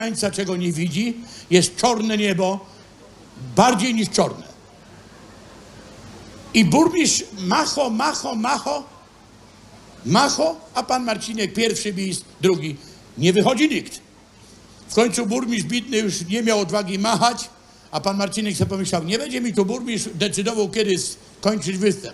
Tańca czego nie widzi, jest czarne niebo, bardziej niż czarne. I burmistrz macho, a pan Marcinek pierwszy bis, drugi. Nie wychodzi nikt. W końcu burmistrz bidny już nie miał odwagi machać, a pan Marcinek sobie pomyślał, nie będzie mi tu burmistrz decydował, kiedy kończyć występ.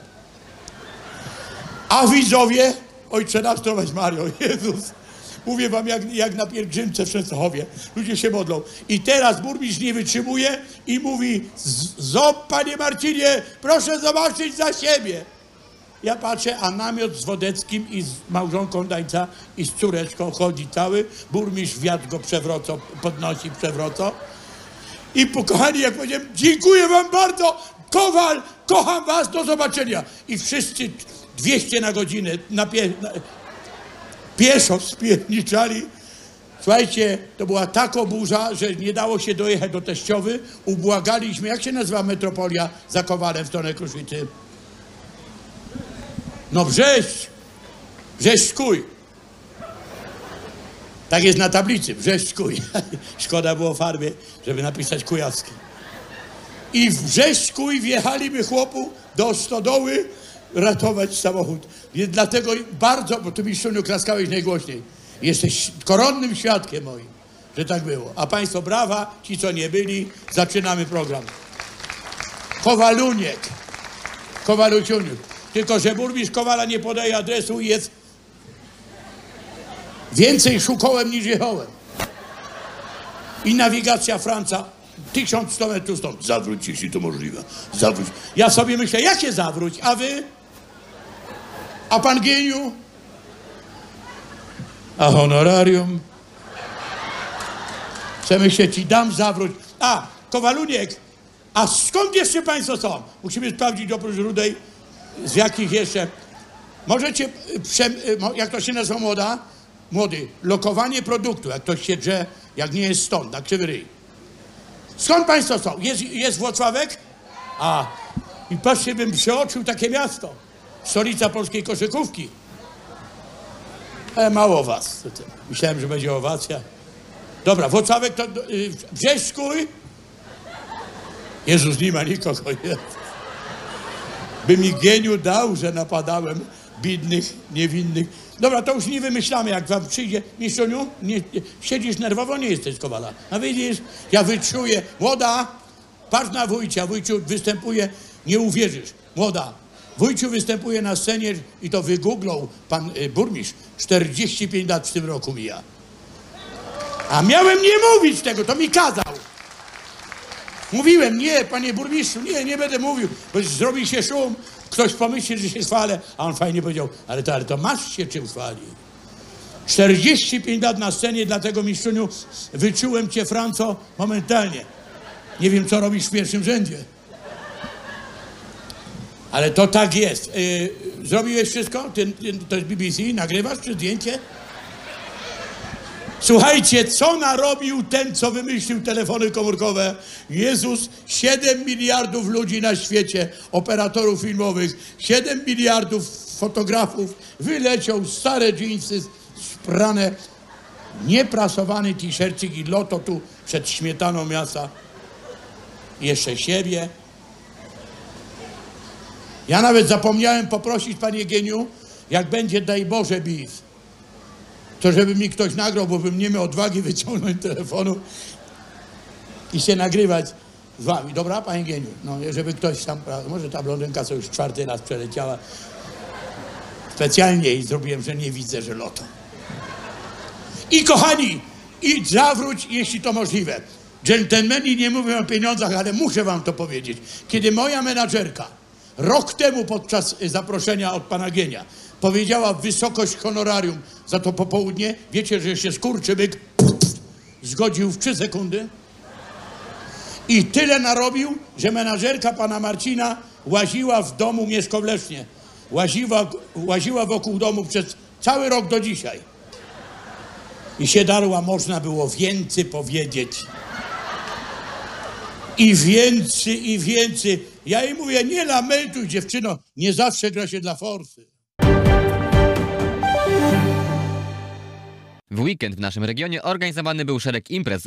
A widzowie, ojcze nasz, zdrowaś Mario, Jezus, mówię wam jak na pielgrzymce w Częstochowie. Ludzie się modlą. I teraz burmistrz nie wytrzymuje i mówi, panie Marcinie, proszę zobaczyć za siebie. Ja patrzę, a namiot z Wodeckim i z małżonką Dańca i z córeczką chodzi cały. Burmistrz wiatr go przewraca, podnosi, przewraca. I kochani, jak powiedziałem, dziękuję wam bardzo, Kowal, kocham was, do zobaczenia. I wszyscy 200 na godzinę pieszo spierniczali. Słuchajcie, to była taka burza, że nie dało się dojechać do Teściowy. Ubłagaliśmy, jak się nazywa metropolia za Kowalem w stronę Kruszwicy? No Brześć-Skój. Tak jest na tablicy, Brześć-Skój. Szkoda było farby, żeby napisać Kujawski. I w Brześć-Skój wjechaliśmy chłopu do stodoły ratować samochód. I dlatego bardzo, bo tu mistrzuniu klaskałeś najgłośniej, jesteś koronnym świadkiem moim, że tak było. A państwo brawa, ci co nie byli, zaczynamy program. Kowaluciuniuk. Tylko że burmistrz Kowala nie podaje adresu i jest więcej szukołem niż jechałem. I nawigacja Franca 1100 metrów stąd. Zawróć, jeśli to możliwe. Zawróć. Ja sobie myślę, jakie zawróć? A wy? A pan Gieniu? A honorarium? Co myślę, ci dam zawróć. A, Kowaluniek, a skąd jeszcze państwo są? Musimy sprawdzić oprócz Rudej, z jakich jeszcze. Możecie, jak to się nazywa młody, lokowanie produktu, jak ktoś się drze, jak nie jest stąd, na krzywy ryj. Skąd państwo są? Jest Włocławek? A, i patrzcie, bym przeoczył takie miasto. Stolica polskiej koszykówki. Mało was. Myślałem, że będzie owacja. Dobra, Włocławek to Brześć-Skój. Jezus, nie ma nikogo. By mi Gieniu dał, że napadałem bidnych, niewinnych. Dobra, to już nie wymyślamy, jak wam przyjdzie. Mistrzu, siedzisz nerwowo, nie jesteś z Kowala. A widzisz, ja wyczuję. Młoda, patrz na Wójcia. Wójciu występuje, nie uwierzysz. Młoda, Wójciu występuje na scenie i to wygooglał pan burmistrz. 45 lat w tym roku mija. A miałem nie mówić tego, to mi kazał. Mówiłem, nie, panie burmistrzu, nie będę mówił, bo zrobi się szum, ktoś pomyśli, że się chwalę, a on fajnie powiedział, ale to masz się czym chwalić. 45 lat na scenie, dlatego mistrzuniu wyczułem cię, Franco, momentalnie. Nie wiem, co robisz w pierwszym rzędzie. Ale to tak jest. Zrobiłeś wszystko? To jest BBC? Nagrywasz czy zdjęcie? Słuchajcie, co narobił ten, co wymyślił telefony komórkowe? Jezus, 7 miliardów ludzi na świecie, operatorów filmowych, 7 miliardów fotografów, wyleciał stare dżinsy, sprane, nieprasowany t-shircik i loto tu przed śmietaną miasta. Jeszcze siebie. Ja nawet zapomniałem poprosić, panie Gieniu, jak będzie, daj Boże, bis, to żeby mi ktoś nagrał, bo bym nie miał odwagi wyciągnąć telefonu i się nagrywać z wami. Dobra, panie Gieniu? No, żeby ktoś tam, może ta blondynka co już 4. raz przeleciała. Specjalnie jej zrobiłem, że nie widzę, że loto. I kochani, i zawróć, jeśli to możliwe. Dżentelmeni nie mówią o pieniądzach, ale muszę wam to powiedzieć. Kiedy moja menadżerka rok temu podczas zaproszenia od pana Gienia powiedziała wysokość honorarium za to popołudnie, wiecie, że się skurczybyk zgodził w 3 sekundy i tyle narobił, że menadżerka pana Marcina łaziła w domu Mieszko w Lesznie. Łaziła wokół domu przez cały rok do dzisiaj. I się darła, można było więcej powiedzieć. I więcej. Ja jej mówię, nie lamentuj, dziewczyno, nie zawsze gra się dla forsy. W weekend w naszym regionie organizowany był szereg imprez